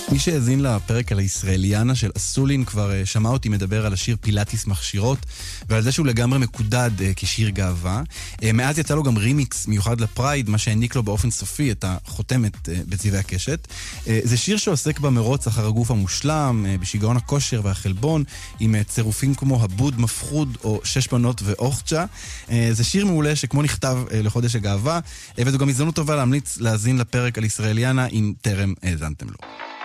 מי שהאזין לפרק על הישראליאנה של אסולין כבר שמע אותי מדבר על השיר פילאטיס מכשירות, ועל זה שהוא לגמרי מקודד כשיר גאווה. מאז יצא לו גם רימיקס מיוחד לפרייד, מה שהעניק לו באופן סופי את החותמת בצבעי הקשת. זה שיר שעוסק במרוץ אחר הגוף המושלם, בשיגעון הכושר והחלבון, עם צירופים כמו הבוד מפחוד או שש בנות ואוכצ'ה. זה שיר מעולה שכמו נכתב לחודש הגאווה, וזו גם הזדמנות טובה להמליץ להאזין לפרק על ישראליאנה אם טרם האזנתם לו.